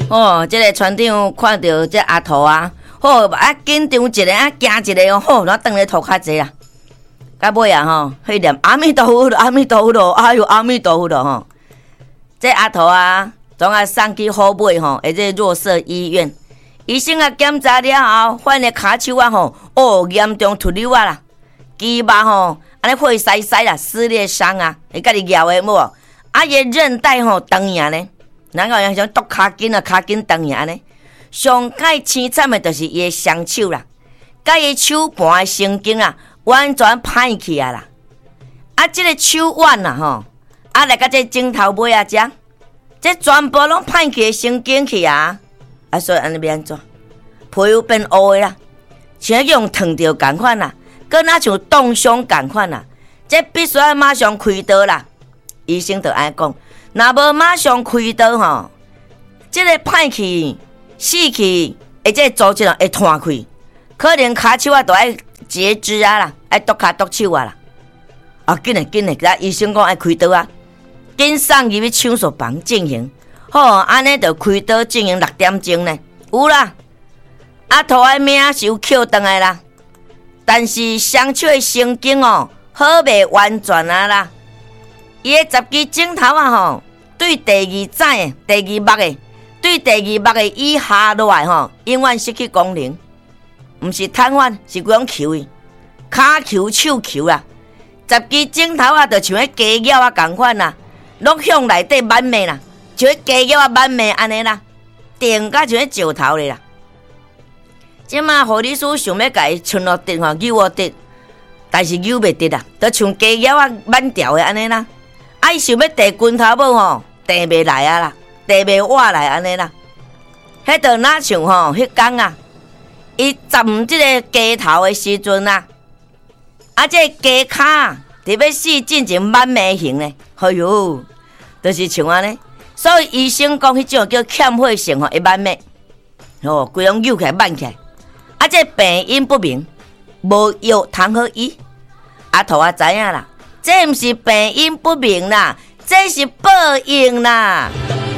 哦，这个船长看到这阿头啊，好啊紧张一个啊，惊一个哦，好，然后转咧涂骹济啦。到尾啊吼，迄念阿弥陀佛，阿弥陀佛，哎呦阿弥陀佛咯吼。这阿头啊，总啊送去好尾吼，这弱势医院。医生啊检查了后，发现骹手啊吼，哦严重脱臼啊啦，肌肉吼安尼血塞塞啦，撕裂伤啊，会甲你咬的无？啊伊韧带吼断呀呢，人讲像剁骹筋啊，骹筋断呀呢。上界凄惨的就是伊的双手啦，甲伊手盘的神经啊。完全歹去啊啦！啊，这个手腕啊吼，啊来甲这镜头尾啊这全部拢歹去的神经去啊！啊，所以安尼要安怎？皮肤变乌的啦，像用烫着共款啦，搁若像冻伤共款啦，这必须要马上开刀啦！医生就安尼讲，若无马上开刀吼，这个歹去、死去，或者组织会断开，可能骹手啊都爱截肢啊啦！爱剁骹剁手啊啦！啊，紧嘞！甲医生讲爱开刀啊，紧送入去手术房进行。好，安尼就开刀进行6点钟呢。有啦，阿头的命是有扣回来啦，但是双手的神经哦，好袂完全啊啦。伊的十支指头啊吼，对第二指的、第二目的、对第二目的以下落来吼，永远失去功能，毋是瘫痪，是规种球的。骹球、手球啦，10支指头啊，就像迄鸡脚啊共款啦，拢向内底挽灭啦，像迄鸡脚啊挽灭安尼啦，定甲像迄石头咧啦。即马护理师想要甲伊伸落直吼，扭落直，但是扭袂直啦，就像鸡脚啊挽掉的安尼啦。啊，伊想要摕拳头母吼，摕袂来啊啦，摕袂活来安尼啦。迄就哪像吼，迄天啊，伊站即个鸡头的时阵啊。啊，这鸡骹特要死进前挽眉形呢，哎呦，就是像安尼。所以医生讲，迄种叫欠血性吼，会挽眉，哦，规拢扭起来、挽起来。啊，这病因不明，无药通好医。阿头啊，知影啦，这毋是病因不明啦，这是报应啦。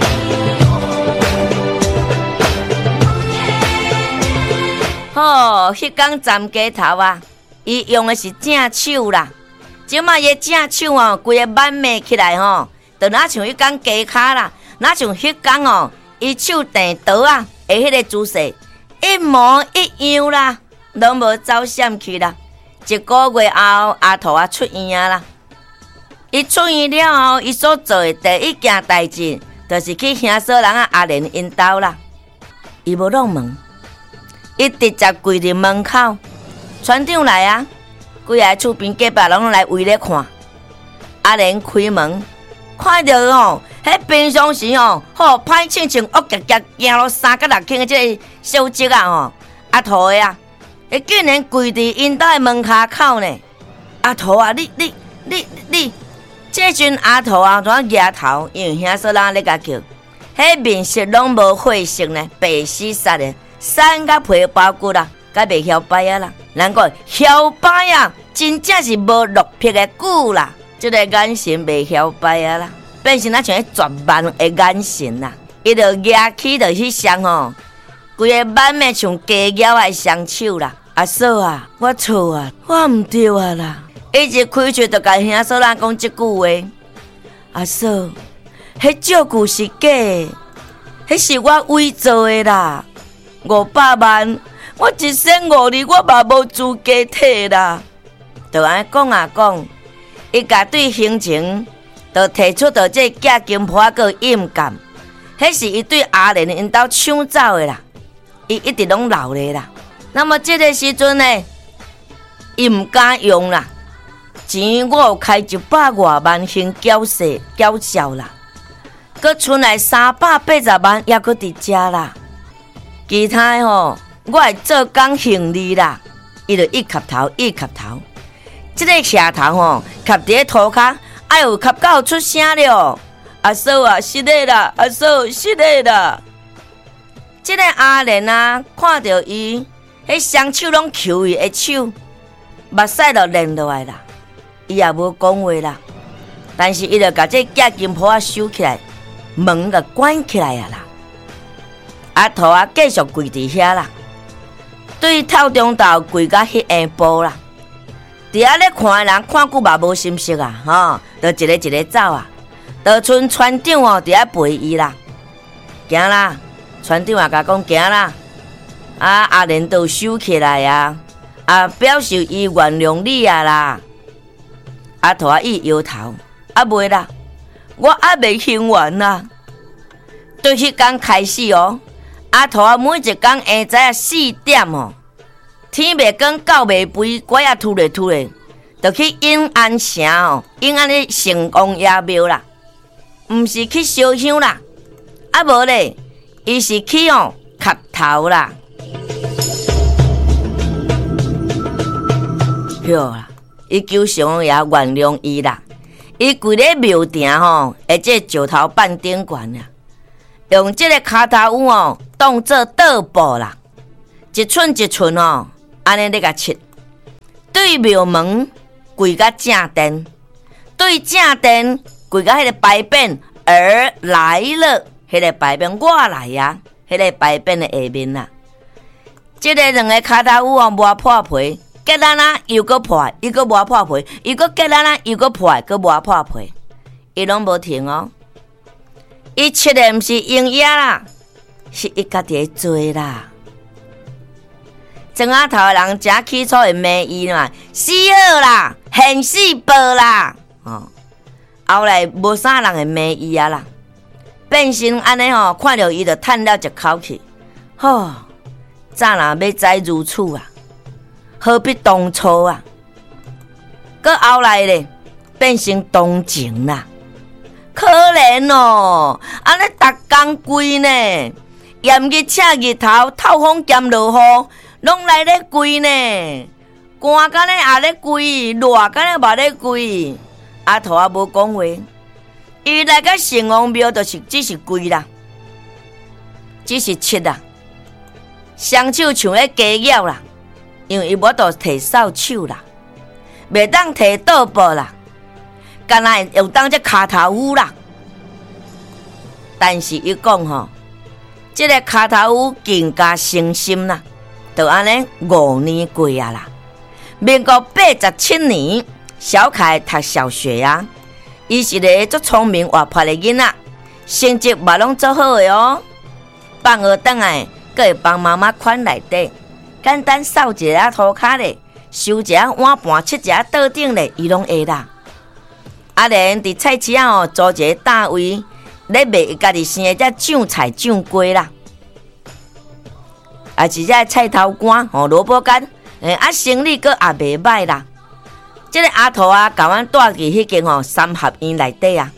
哦，迄天站鸡头啊。伊用的是正手啦，即马伊正手哦，规个挽眉起来吼，就哪像迄根鸡骹啦，哪像迄根哦，伊手提刀啊，的迄个姿势一模一样啦，拢无走闪去啦。1个月后，阿头啊出院啊啦。伊出院了后，伊所做的第一件代志，就是去兄嫂人啊阿莲因兜啦。伊无弄门，伊直接跪伫门口。船长来啊，规个厝边隔壁拢来围咧看。阿莲开门，看到吼，迄平常时吼，好歹穿恶夹夹行路3到6轻的这个小姐啊吼，阿头的啊，伊竟然跪伫因兜的门骹口呢。阿头啊，你，这阵阿头啊，怎举头？因为兄嫂人咧甲叫，迄面色拢无血色呢，白死煞的，瘦甲皮包骨啦，甲袂晓摆啊啦。难怪晓摆啊，真正是无落魄的久啦。这个眼神袂晓摆啊啦，变成那像迄绝望的眼神啦。伊就举起就去双吼，规个挽面像鸡脚的双手啦。阿嫂啊，我错啊，我毋对啊啦。伊一开嘴就甲兄嫂人讲即句话：阿嫂，迄照顾是假的，迄是我伪造的啦。500万。我一生5年，我嘛无资格摕啦。就安尼讲啊讲，伊甲对行程，就提出到这价金婆个硬感，迄是伊对阿莲因兜抢走的啦。伊一直拢留咧啦。那么这个时阵呢，伊毋敢用啦，钱我有开100多万先缴销啦，佮剩来380万也佮伫遮啦，其他的吼。我会做工行李啦，伊就一磕头，这个磕头吼，磕伫咧涂骹，哎呦，磕到出声了。阿嫂啊，失礼啦，阿嫂失礼啦。这个阿莲啊，看到伊，迄双手拢扣伊的手，目屎就淋落来啦。伊也无讲话啦，但是伊就把这假金铺收起来，门就关起来啊啦。 阿头啊继续跪伫遐啦，对透中昼跪到迄下晡啦。伫遐咧看的人看久嘛无心色啊，就一个一个走啊。就剩船长伫遐陪伊啦，行啦，船长也甲讲行啦。阿莲都收起来啊，表示伊原谅你啦。阿头伊摇头，袂啦，我未还完啦。对迄天开始阿头每一天下早4点天未光狗未肥，鬼也突咧，就去永安城永安的城隍爷庙啦，毋是去烧香啦，无咧，伊是去磕头啦。哟啦，伊求城隍爷原谅伊啦，伊跪咧庙埕而且石头板顶悬啦，用这个骹头舞当做倒步啦，一寸一寸安尼咧甲切，对庙门跪到正殿，对正殿跪到迄个牌匾而来了，迄个牌匾我来呀，迄个牌匾的下面啦，这个两个骹头舞磨破皮。结咱又搁破，伊搁磨破皮，伊搁结咱又搁破，搁磨破皮，伊拢无停伊切的毋是营业啦，是伊家己做啦。庄仔头的人真起初会骂伊嘛，死好啦，现死报啦。后来无啥人会骂伊啦，变成安尼看到伊就叹了一口气，早若要知如此啊！何必当初啊？搁后来咧，变成同情啦，可怜安尼逐工跪呢，炎日赤日头，透风兼落雨，拢来咧跪呢，寒甲咧也咧跪，热甲咧嘛咧跪。阿头也无讲话，伊来到城隍庙就是只是跪啦，只是切啦，双手像咧鸡咬啦。因为伊无度摕扫帚啦，袂当摕倒步啦，干那用当这骹头舞啦。但是伊讲这个骹头舞更加诚心啦，就安尼5年过啊啦。民国87年，小凯读小学啊，伊是个足聪明活泼的囡仔，成绩嘛拢足好的放学转来，阁会帮妈妈款内底。简单扫一下涂骹咧，收一下碗盘，切一下桌顶咧，伊拢会啦。阿莲伫菜市啊租一个单位，咧卖伊家己生的只酱菜酱粿啦，也是只菜头干萝卜干，生意阁也袂歹啦。这个阿头啊，甲阮带伫迄间三合院内底啊，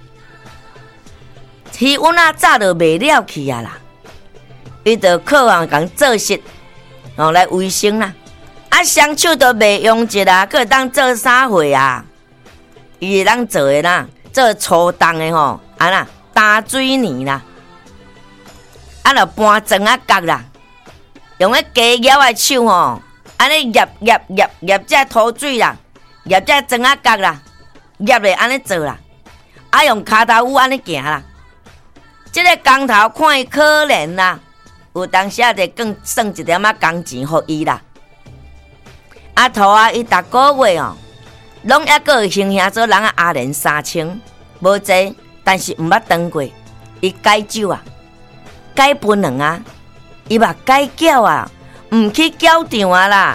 鱼阮早就卖了去啊啦，伊就靠共做事。来卫生啦，双手都袂用一啦，佮当做啥货啊？伊会当做的啦，做粗重的打水泥啦，就搬砖仔角啦，用迄鸡咬的手安尼捏这土水啦，捏这砖仔角啦，捏咧安尼做啦，用骹头舞安尼行啦。这个工头看伊可怜啦。有当时就更算一点工钱互伊啦。阿头啊，伊逐个月拢还阁有形象做人阿莲3000，无济，但是毋捌当过。伊改酒啊，改槟榔伊嘛改饺毋去饺场啦。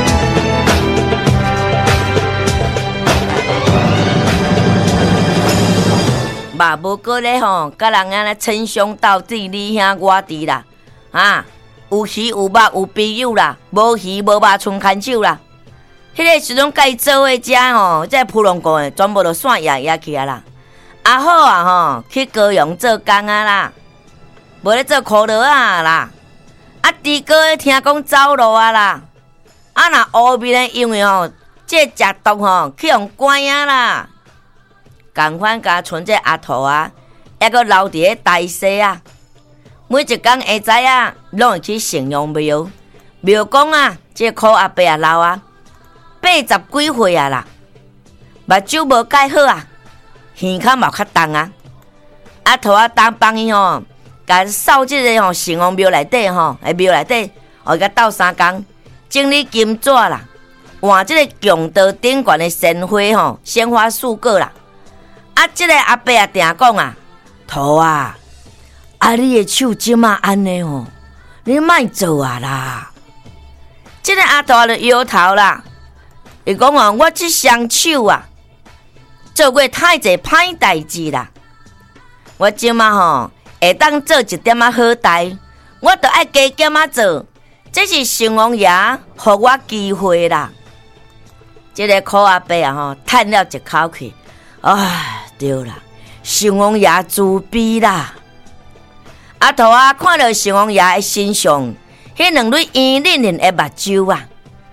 嘛无过咧甲人安尼称兄道弟，你兄我弟啦。有鱼有肉有朋友啦，无鱼无肉剩牵手啦。迄个时阵甲伊做伙食这普龙宫的全部都散野去啊啦。好去高雄做工啦，无咧做苦劳啦。弟哥听讲走路啦。若后面的因为这食毒去用关啦。共款甲剩这阿头还阁留伫咧大西啊。每一天下早拢会去城隍庙，庙公这个苦阿伯老80几岁啦，目睭无介好耳孔嘛较重阿头当帮伊甲扫即个吼城隍庙内底吼，庙内底，甲斗3工，整理金纸啦，换即个供道顶悬的鲜花吼，鲜花素果啦。即个阿伯定讲啊，头啊，你的手即马安尼吼，你莫做啊啦。即个阿头就摇头啦，伊讲我即双手啊，做过太侪歹代志啦。我即马吼会当做一点仔好代，我着爱加减仔做。这是城隍爷予我机会啦。即个苦阿伯啊吼，叹了一口气，对啦，城隍爷自卑啦。阿头啊，看到城隍爷的身上迄两蕊圆润润的目睭啊，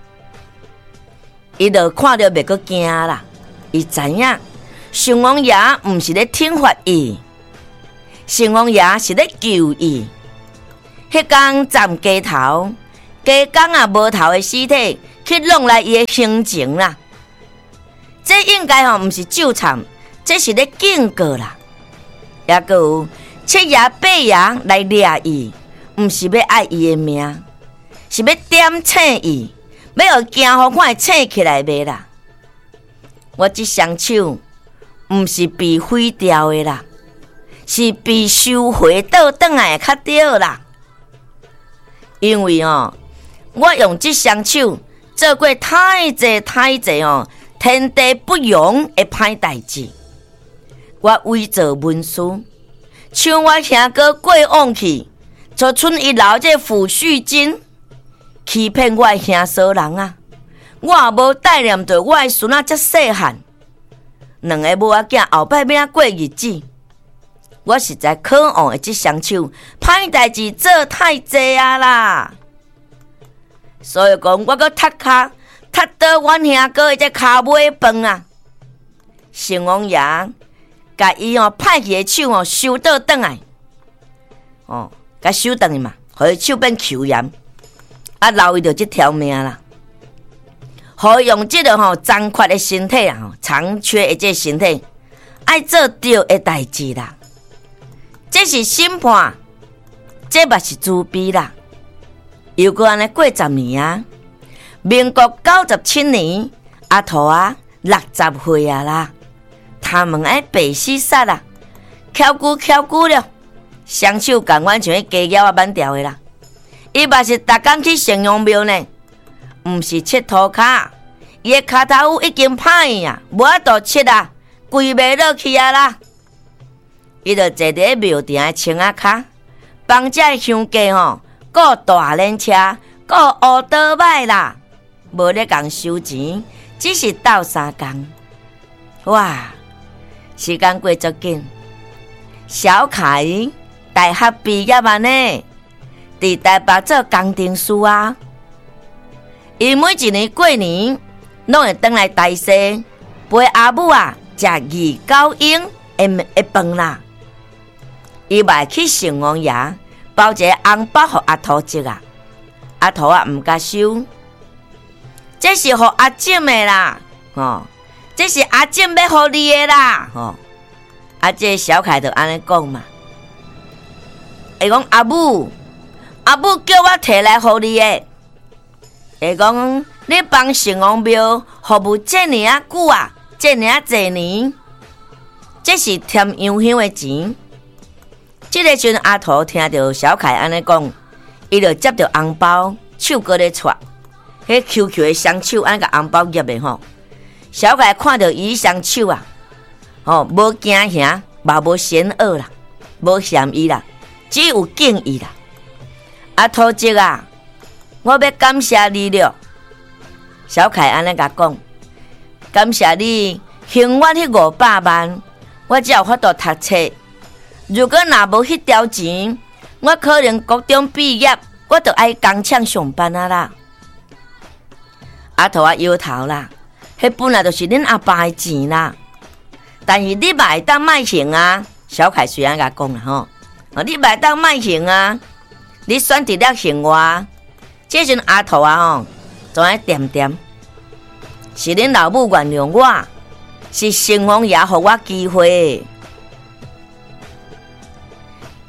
伊就看到袂阁惊啦。伊知影城隍爷毋是咧惩罚伊，城隍爷是咧救伊。迄天站街头，街工啊无头的尸体去弄来伊的行程啦。这应该毋是咒惨，这是咧警告啦。也阁有七爷八爷来掠伊，毋是要爱伊的命，是要点醒伊，要互惊互看醒起来袂啦。我这双手毋是被毁掉的啦，是被收回倒转来较对啦。因为我用这双手做过太侪天地不容的歹代志。我伪造文书，像我兄哥过往去，就剩伊留这抚恤金，欺骗我的兄嫂人啊！我也无带念着我的孙仔遮细汉，两个母仔囝后摆要过日子。我实在可恶的这双手，歹代志做太济啊啦！所以讲，我搁踢骹，踢倒阮兄哥的这骹尾饭啊！城隍爷甲伊歹去的手收倒转来，甲收倒去嘛，互伊手变球炎，留伊着这条命啦。互伊用这个残缺的身体啊，残缺的这身体，爱做对的代志啦。这是审判，这嘛是自卑啦。又过安尼过10年啊，民国97年，阿头啊60岁啊啦，他们爱白死杀啦，翘久了，双手共阮像迄鸡爪挽掉的啦。伊嘛是逐工去城隍庙呢，毋是佚涂骹，伊的骹头已经歹啊，无法度佚啊，跪袂落去啊啦。伊就坐伫庙埕的青仔骹，帮这乡家顾大轮车，顾乌倒摆啦，无咧共收钱，只是斗3工。哇，时间过足紧，小凯大学毕业啊呢，伫台北做工程师啊。伊每一年过年，拢会转来台西陪阿母啊食2-9英的饭啦。伊嘛去城隍爷包一个红包给阿头食啊，阿头啊毋甲收，这是给阿婶的啦，这是阿婶要给你的啦，这小凯就安尼讲嘛，伊讲阿母叫我摕来给你的，伊讲你帮城隍庙服务这么啊久啊，这么啊侪年，这是添洋香的钱。这个时阵，阿头听到小凯安尼讲，伊就接到红包，手搁咧揣，迄 QQ 的双手安尼甲红包夹的吼。小凯看到伊双手啊，无惊吓，嘛无嫌恶啦，无嫌伊啦，只有敬意啦。阿头姐啊，我要感谢你了。小凯安尼甲讲，感谢你还我迄500万，我才有法度读册。如果若无迄条钱，我可能高中毕业，我就爱工厂上班啊啦。阿头啊摇头啦，迄本来就是恁阿爸的钱啦。但是你嘛会当卖行啊，小凯虽然甲讲啦吼，你嘛会当卖行啊，你选择了行我，这阵阿头啊总爱点点，是恁老母原谅我，是城隍爷给我机会。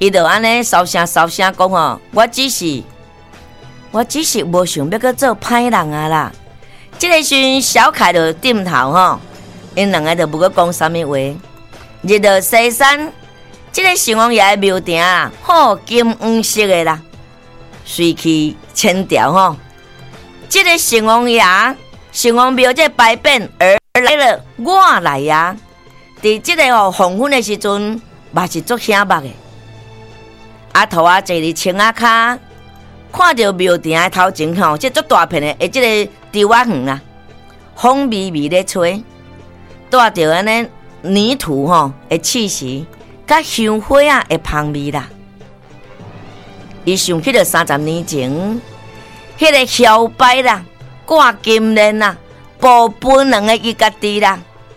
伊就安尼烧声讲吼，我只是无想要去做歹人啊啦。这个时小凯就点头吼，因两个就无去讲啥物话。日落西山，这个城隍爷的庙埕啊，好金黄色的啦，随去千条吼。这个城隍爷、城隍庙这百变而来了，我来呀！伫这个黄昏的时阵，嘛是足醒目的。阿头啊，坐伫青仔骹，看到庙埕的头前吼，这足大片的，这个稻仔园啊，风微微咧吹，带着安尼泥土吼的气息，甲香火啊的香味啦。伊想起了30年前，迄个摇摆啦、挂金链啦、抱本能的伊家己啦。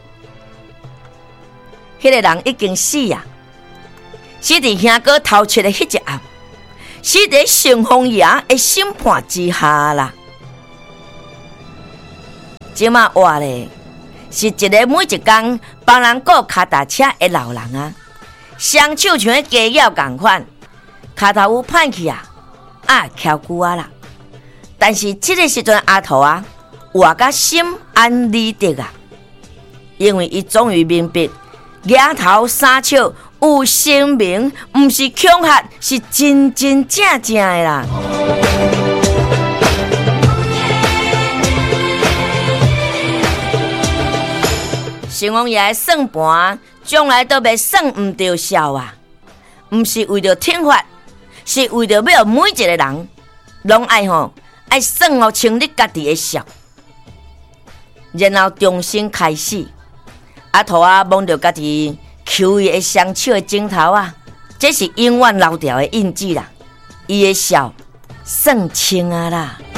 迄个人已经死啊！死伫兄哥头七的迄一暗，死伫城隍爷的审判之下啦。即马活咧，是一个每一工帮人过脚踏车的老人啊，双手像迄鸡脚共款，脚头有歹去啊，翘久啊啦。但是这个时阵阿头啊，活甲心安理得啊，因为伊终于明白。额头三笑有生命，毋是恐吓，是真真正正的啦。城隍爷的算盘，从来都袂算毋着数啊！毋是为着惩罚，是为着要每一个人，拢爱算好清你家己的数，然后重新开始。阿头啊，望着家己抽伊的双手的指头啊，这是永远留条的印记啦。伊的笑算清啊啦。